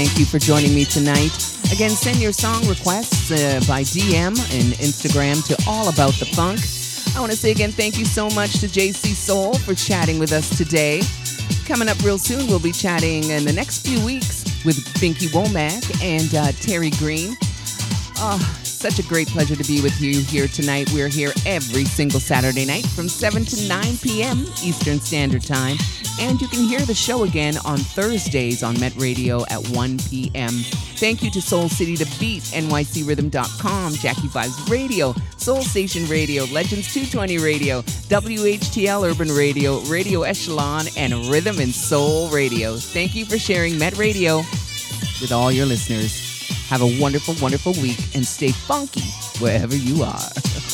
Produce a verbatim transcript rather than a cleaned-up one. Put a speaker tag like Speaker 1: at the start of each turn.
Speaker 1: Thank you for joining me tonight. Again, send your song requests uh, by D M and Instagram to All About the Funk. I want to say again thank you so much to J C Soul for chatting with us today. Coming up real soon, we'll be chatting in the next few weeks with Binky Womack and uh, Terry Green. Oh, such a great pleasure to be with you here tonight. We're here every single Saturday night from seven to nine p.m. Eastern Standard Time. And you can hear the show again on Thursdays on Met Radio at one p.m. Thank you to Soul City to Beat, N Y C Rhythm dot com, Jackie Vibes Radio, Soul Station Radio, Legends two twenty Radio, W H T L Urban Radio, Radio Echelon, and Rhythm and Soul Radio. Thank you for sharing Met Radio with all your listeners. Have a wonderful, wonderful week and stay funky wherever you are.